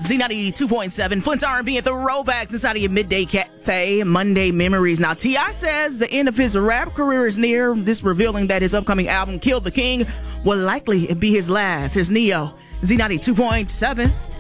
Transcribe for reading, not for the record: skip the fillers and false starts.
Z92.7, Flint's R&B at the Throwbacks inside of your Midday Cafe, Monday Memories. Now, T.I. says the end of his rap career is near, this revealing that his upcoming album, Kill the King, will likely be his last. Here's Neo, Z92.7.